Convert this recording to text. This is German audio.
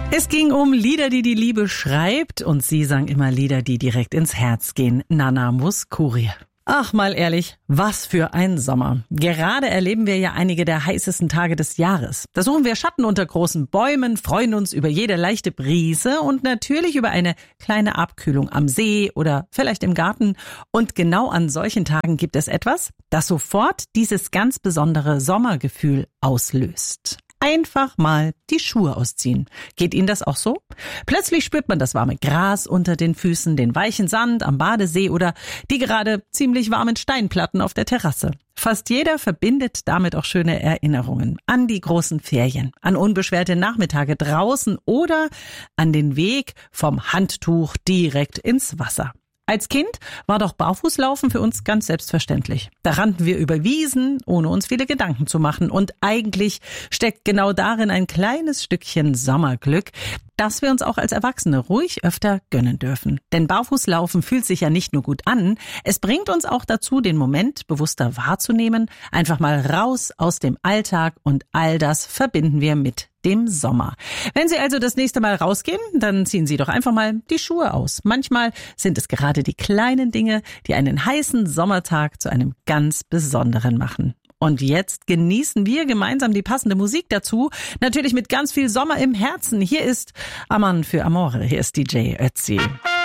Es ging um Lieder, die die Liebe schreibt, und sie sang immer Lieder, die direkt ins Herz gehen. Nana Mouskouri. Ach, mal ehrlich, was für ein Sommer. Gerade erleben wir ja einige der heißesten Tage des Jahres. Da suchen wir Schatten unter großen Bäumen, freuen uns über jede leichte Brise und natürlich über eine kleine Abkühlung am See oder vielleicht im Garten. Und genau an solchen Tagen gibt es etwas, das sofort dieses ganz besondere Sommergefühl auslöst. Einfach mal die Schuhe ausziehen. Geht Ihnen das auch so? Plötzlich spürt man das warme Gras unter den Füßen, den weichen Sand am Badesee oder die gerade ziemlich warmen Steinplatten auf der Terrasse. Fast jeder verbindet damit auch schöne Erinnerungen an die großen Ferien, an unbeschwerte Nachmittage draußen oder an den Weg vom Handtuch direkt ins Wasser. Als Kind war doch Barfußlaufen für uns ganz selbstverständlich. Da rannten wir über Wiesen, ohne uns viele Gedanken zu machen. Und eigentlich steckt genau darin ein kleines Stückchen Sommerglück, das wir uns auch als Erwachsene ruhig öfter gönnen dürfen. Denn Barfußlaufen fühlt sich ja nicht nur gut an, es bringt uns auch dazu, den Moment bewusster wahrzunehmen, einfach mal raus aus dem Alltag, und all das verbinden wir mit dem Sommer. Wenn Sie also das nächste Mal rausgehen, dann ziehen Sie doch einfach mal die Schuhe aus. Manchmal sind es gerade die kleinen Dinge, die einen heißen Sommertag zu einem ganz besonderen machen. Und jetzt genießen wir gemeinsam die passende Musik dazu. Natürlich mit ganz viel Sommer im Herzen. Hier ist Aman für Amore. Hier ist DJ Ötzi.